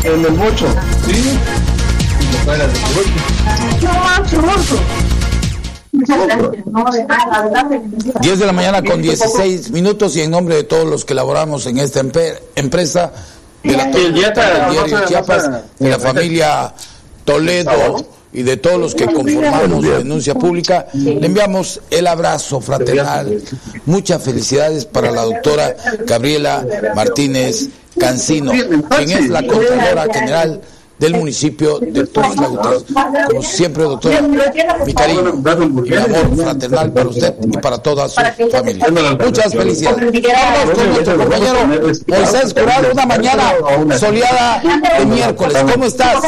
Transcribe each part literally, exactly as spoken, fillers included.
En el bocho. Sí. diez de la mañana con dieciséis minutos, y en nombre de todos los que laboramos en esta empe- empresa de la del diario Chiapas, de la familia Toledo y de todos los que conformamos Denuncia Pública, le enviamos el abrazo fraternal. Muchas felicidades para la doctora Gabriela Martínez Cancino, quien es la Contralora General del municipio de Tuxtla Gutiérrez. Como siempre, doctora, mi cariño y mi amor fraternal para usted y para toda su familia. Muchas felicidades. Vamos con nuestro compañero Moisés Jurado, una mañana soleada de miércoles. ¿Cómo estás?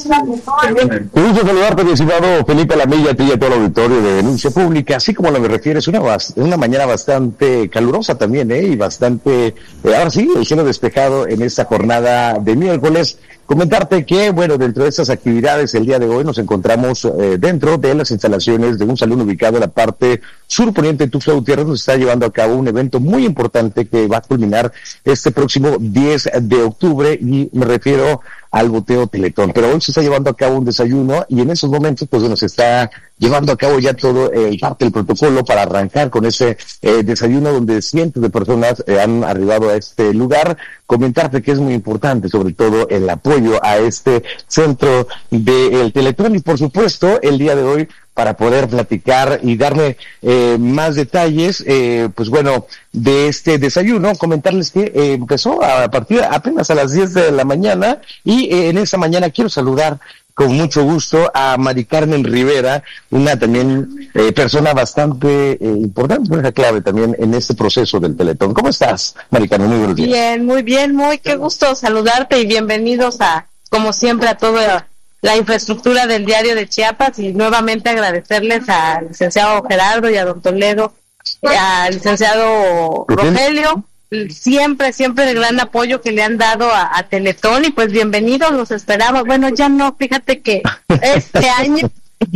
Un gusto saludarte, mi estimado Felipe Alamilla, a ti y a todo el auditorio de Denuncia Pública. Así como lo me refieres, una, una mañana bastante calurosa también, ¿eh? Y bastante, eh, ahora sí, el cielo despejado en esta jornada de miércoles. Comentarte que, bueno, dentro de estas actividades el día de hoy nos encontramos eh, dentro de las instalaciones de un salón ubicado en la parte surponiente de Tuxtla Gutiérrez. Nos está llevando a cabo un evento muy importante que va a culminar este próximo diez de octubre, y me refiero al boteo Teletón. Pero hoy se está llevando a cabo un desayuno, y en esos momentos pues nos está llevando a cabo ya todo el eh, parte del protocolo para arrancar con ese eh, desayuno, donde cientos de personas eh, han arribado a este lugar. Comentarte que es muy importante, sobre todo el apoyo a este centro del Teletón, y por supuesto el día de hoy, para poder platicar y darme eh, más detalles, eh, pues bueno, de este desayuno, comentarles que eh, empezó a partir apenas a las diez de la mañana, y eh, en esa mañana quiero saludar con mucho gusto a Mari Carmen Rivera, una también eh, persona bastante eh, importante, una clave también en este proceso del Teletón. ¿Cómo estás, Mari Carmen? Muy buenos días. Bien, muy bien, muy qué gusto saludarte, y bienvenidos a, como siempre, a toda la infraestructura del Diario de Chiapas, y nuevamente agradecerles al licenciado Gerardo y a don Toledo, al licenciado Rogelio, siempre, siempre el gran apoyo que le han dado a, a Teletón, y pues bienvenidos, los esperaba. Bueno, ya no, fíjate que este año,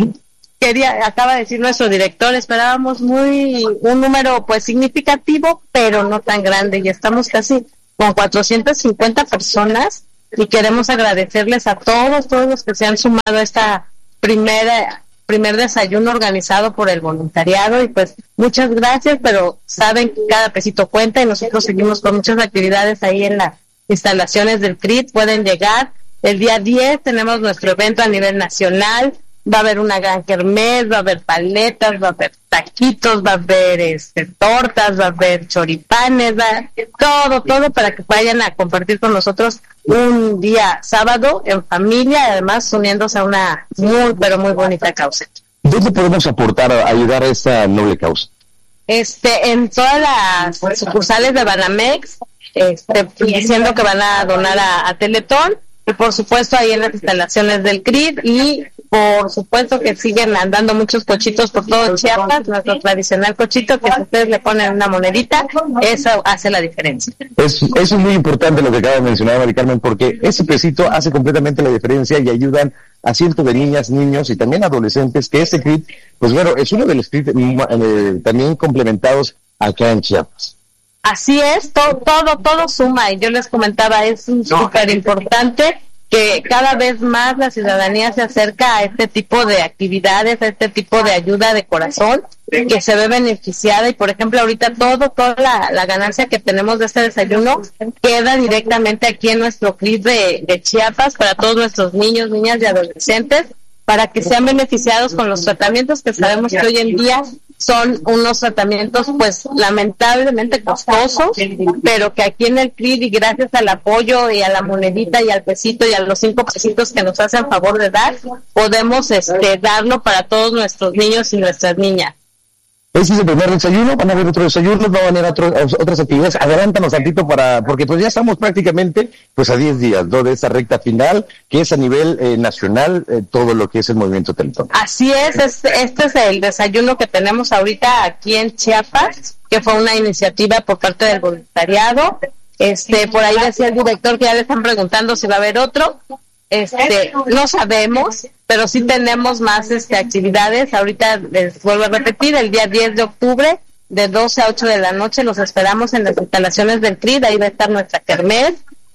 quería, acaba de decir nuestro director, esperábamos muy, un número pues significativo, pero no tan grande, y estamos casi con cuatrocientas cincuenta personas, y queremos agradecerles a todos, todos los que se han sumado a esta primera primer desayuno organizado por el voluntariado, y pues muchas gracias, pero saben que cada pesito cuenta, y nosotros seguimos con muchas actividades ahí en las instalaciones del C R I T. Pueden llegar el día diez, tenemos nuestro evento a nivel nacional, va a haber una gran kermés, va a haber paletas, va a haber taquitos, va a haber este, tortas, va a haber choripanes, va todo, todo para que vayan a compartir con nosotros un día sábado en familia, además uniéndose a una muy, pero muy bonita causa. ¿Dónde podemos aportar, a ayudar a esta noble causa? Este, en todas las sucursales de Banamex, este, diciendo que van a donar a, a Teletón, y por supuesto ahí en las instalaciones del C R I T, y por supuesto que siguen andando muchos cochitos por todo Chiapas, nuestro tradicional cochito, que si ustedes le ponen una monedita, eso hace la diferencia. Es, eso es muy importante lo que acaba de mencionar, Mari Carmen, porque ese pesito hace completamente la diferencia, y ayudan a cientos de niñas, niños y también adolescentes, que este C R I T, pues bueno, es uno de los C R I T eh, también complementados acá en Chiapas. Así es, todo, todo, todo suma, y yo les comentaba, es súper importante que cada vez más la ciudadanía se acerca a este tipo de actividades, a este tipo de ayuda de corazón, que se ve beneficiada, y por ejemplo ahorita todo, toda la, la ganancia que tenemos de este desayuno queda directamente aquí en nuestro C R I T de, de Chiapas, para todos nuestros niños, niñas y adolescentes, para que sean beneficiados con los tratamientos que sabemos que hoy en día son unos tratamientos pues lamentablemente costosos, pero que aquí en el C R I T, y gracias al apoyo y a la monedita y al pesito y a los cinco pesitos que nos hacen favor de dar, podemos este darlo para todos nuestros niños y nuestras niñas. Ese es el primer desayuno, van a haber otros desayunos, van a haber otro, otras actividades. Adelántanos tantito para, porque pues ya estamos prácticamente pues a diez días, ¿no?, de esta recta final, que es a nivel eh, nacional, eh, todo lo que es el movimiento Teletón. Así es, este, este es el desayuno que tenemos ahorita aquí en Chiapas, que fue una iniciativa por parte del voluntariado. Este, por ahí decía el director que ya le están preguntando si va a haber otro. Este, no sabemos, pero sí tenemos más este actividades. Ahorita les vuelvo a repetir, el día diez de octubre, de doce a ocho de la noche, los esperamos en las instalaciones del C R I T. Ahí va a estar nuestra kermés,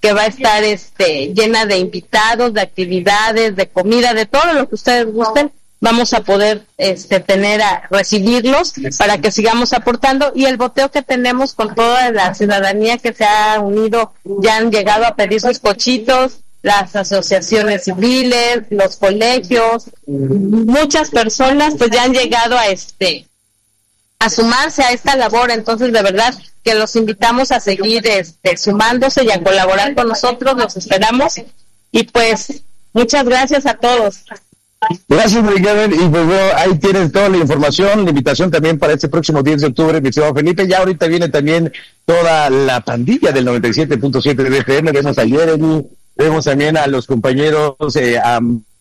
que va a estar este llena de invitados, de actividades, de comida, de todo lo que ustedes gusten. Vamos a poder este tener a recibirlos para que sigamos aportando, y el boteo que tenemos con toda la ciudadanía que se ha unido, ya han llegado a pedir sus cochitos, las asociaciones civiles, los colegios, muchas personas pues ya han llegado a este a sumarse a esta labor. Entonces de verdad que los invitamos a seguir este sumándose y a colaborar con nosotros, los esperamos, y pues muchas gracias a todos. Gracias, Miguel, y pues bueno, ahí tienes toda la información, la invitación también para este próximo diez de octubre, mi estimado Felipe. Ya ahorita viene también toda la pandilla del noventa y siete punto siete de F M, vemos a Jeremy, vemos también a los compañeros, eh, a,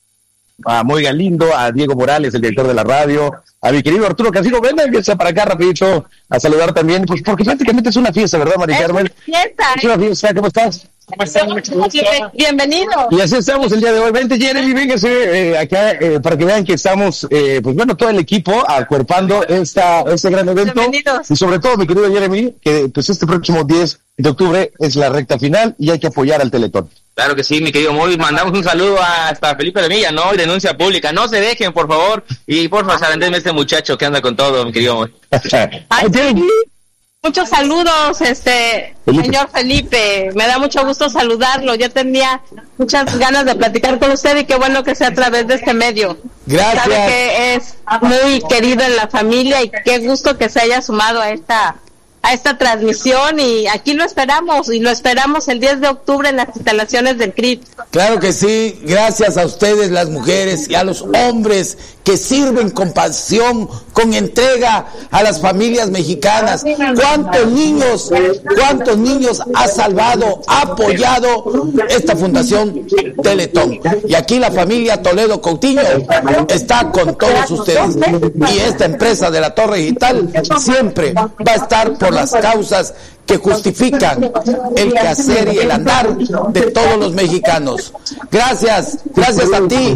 a Moy Galindo, a Diego Morales, el director de la radio, a mi querido Arturo Casino. Ven, empieza para acá rapidito a saludar también, pues porque prácticamente es una fiesta, ¿verdad, Mari Carmen? Es una fiesta. Es una fiesta, ¿cómo estás? ¿Cómo están? Mucho gusto. Bienvenido. Y así estamos el día de hoy. Vente, Jeremy, véngase eh, acá eh, para que vean que estamos, eh, pues bueno, todo el equipo acuerpando esta, este gran evento. Bienvenidos. Y sobre todo, mi querido Jeremy, que pues este próximo diez de octubre es la recta final y hay que apoyar al Teletón. Claro que sí, mi querido Moy. Mandamos un saludo hasta Felipe Lamilla, ¿no? Y denuncia pública. No se dejen, por favor. Y por favor, salandenme este muchacho que anda con todo, mi querido Moy. Ay, sí. Muchos saludos, este Felipe. Señor Felipe, me da mucho gusto saludarlo. Yo tenía muchas ganas de platicar con usted y qué bueno que sea a través de este medio. Gracias. Sabe que es muy querido en la familia y qué gusto que se haya sumado a esta a esta transmisión, y aquí lo esperamos, y lo esperamos el diez de octubre en las instalaciones del C R I T. Claro que sí, gracias a ustedes, las mujeres, y a los hombres que sirven con pasión, con entrega a las familias mexicanas. ¿Cuántos niños, cuántos niños ha salvado, ha apoyado esta Fundación Teletón? Y aquí la familia Toledo Coutinho está con todos ustedes. Y esta empresa de la Torre Digital siempre va a estar por las causas que justifican el quehacer y el andar de todos los mexicanos. Gracias, gracias a ti,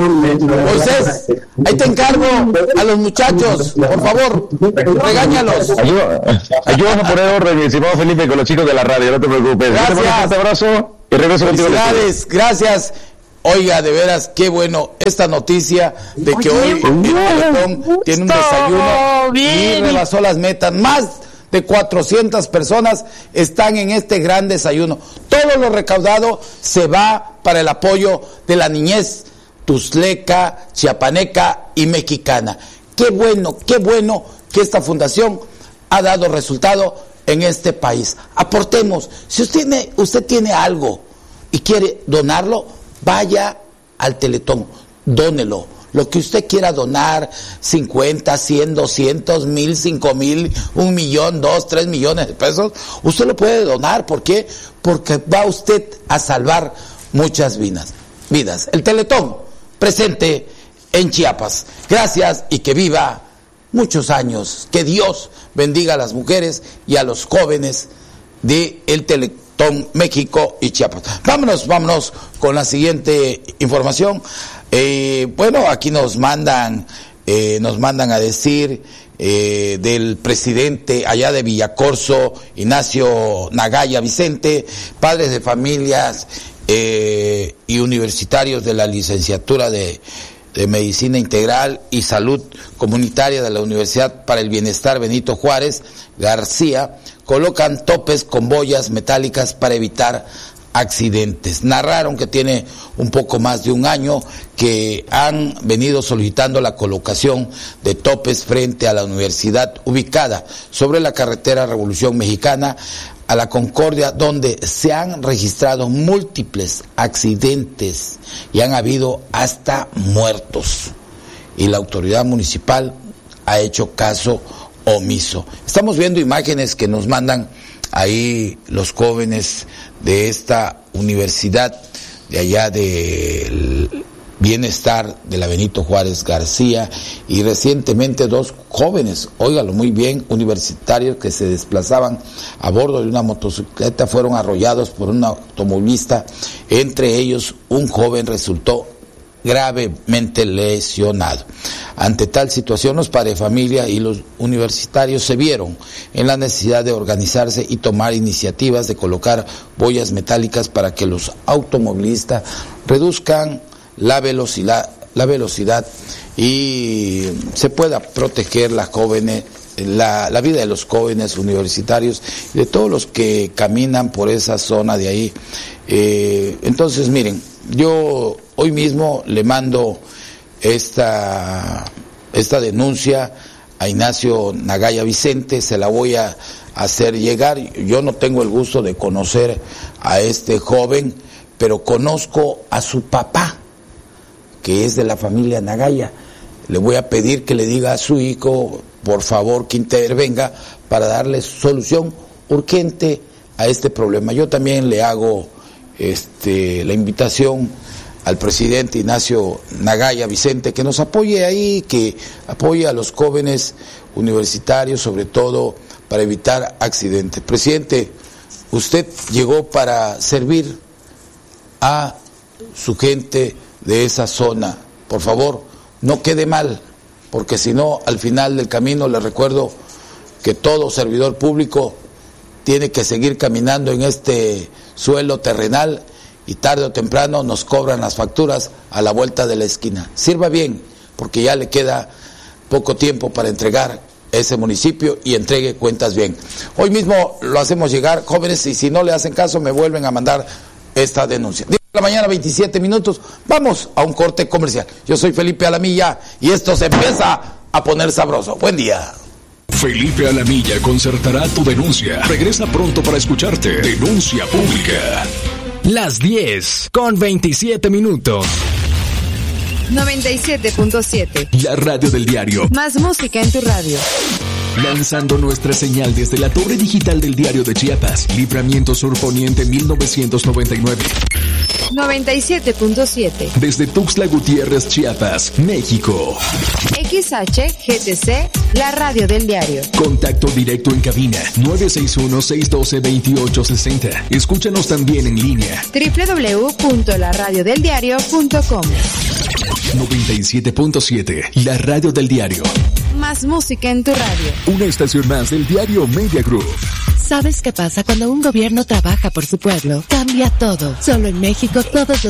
Moisés. Ahí te encargo a los muchachos, por favor, regáñalos. Ayúdanos a poner orden, mi estimado Felipe, con los chicos de la radio, no te preocupes. Gracias. Un fuerte abrazo y regreso contigo. Felicidades, gracias. Oiga, de veras, qué bueno esta noticia de que hoy el Teletón tiene un desayuno y rebasó las metas. Más de cuatrocientas personas están en este gran desayuno. Todo lo recaudado se va para el apoyo de la niñez tuzleca, chiapaneca y mexicana. Qué bueno, qué bueno que esta fundación ha dado resultado en este país. Aportemos. Si usted tiene, usted tiene algo y quiere donarlo, vaya al Teletón, dónelo. Lo que usted quiera donar, cincuenta, cien, doscientos, mil, cinco mil, un millón, dos, tres millones de pesos, usted lo puede donar. ¿Por qué? Porque va usted a salvar muchas vidas. vidas. El Teletón, presente en Chiapas. Gracias y que viva muchos años. Que Dios bendiga a las mujeres y a los jóvenes de el Teletón México y Chiapas. Vámonos, vámonos con la siguiente información. Eh, bueno, aquí nos mandan, eh, nos mandan a decir eh, del presidente allá de Villacorso, Ignacio Nagaya Vicente, padres de familias eh, y universitarios de la licenciatura de, de Medicina Integral y Salud Comunitaria de la Universidad para el Bienestar Benito Juárez García, colocan topes con boyas metálicas para evitar accidentes. Narraron que tiene un poco más de un año que han venido solicitando la colocación de topes frente a la universidad ubicada sobre la carretera Revolución Mexicana a la Concordia, donde se han registrado múltiples accidentes y han habido hasta muertos, y la autoridad municipal ha hecho caso omiso. Estamos viendo imágenes que nos mandan ahí los jóvenes de esta universidad de allá del Bienestar de la Benito Juárez García, y recientemente dos jóvenes, óigalo muy bien, universitarios que se desplazaban a bordo de una motocicleta fueron arrollados por un automovilista. Entre ellos un joven resultó gravemente lesionado. Ante tal situación, los padres de familia y los universitarios se vieron en la necesidad de organizarse y tomar iniciativas de colocar boyas metálicas para que los automovilistas reduzcan la velocidad, la velocidad y se pueda proteger las jóvenes, la, la vida de los jóvenes universitarios y de todos los que caminan por esa zona de ahí. Eh, entonces, miren, yo hoy mismo le mando esta, esta denuncia a Ignacio Nagaya Vicente, se la voy a hacer llegar. Yo no tengo el gusto de conocer a este joven, pero conozco a su papá, que es de la familia Nagaya. Le voy a pedir que le diga a su hijo, por favor, que intervenga para darle solución urgente a este problema. Yo también le hago este, la invitación al presidente Ignacio Nagaya Vicente que nos apoye ahí, que apoye a los jóvenes universitarios, sobre todo para evitar accidentes. Presidente, usted llegó para servir a su gente de esa zona. Por favor, no quede mal, porque si no, al final del camino le recuerdo que todo servidor público tiene que seguir caminando en este suelo terrenal y tarde o temprano nos cobran las facturas a la vuelta de la esquina. Sirva bien, porque ya le queda poco tiempo para entregar ese municipio y entregue cuentas bien. Hoy mismo lo hacemos llegar, jóvenes, y si no le hacen caso me vuelven a mandar esta denuncia. La mañana, veintisiete minutos, vamos a un corte comercial. Yo soy Felipe Alamilla y esto se empieza a poner sabroso. Buen día. Felipe Alamilla concertará tu denuncia. Regresa pronto para escucharte. Denuncia pública. Las diez con veintisiete minutos. noventa y siete punto siete. La radio del diario. Más música en tu radio. Lanzando nuestra señal desde la torre digital del Diario de Chiapas. Libramiento Sur Poniente mil novecientos noventa y nueve. noventa y siete punto siete. Desde Tuxtla Gutiérrez, Chiapas, México. X H G T C, la radio del diario. Contacto directo en cabina nueve seis uno, seis uno dos, dos ocho seis cero. Escúchanos también en línea. doble u doble u doble u punto la radio del diario punto com. noventa y siete punto siete, la radio del diario. Más música en tu radio. Una estación más del diario Media Group. ¿Sabes qué pasa cuando un gobierno trabaja por su pueblo? Cambia todo. Solo en México todos los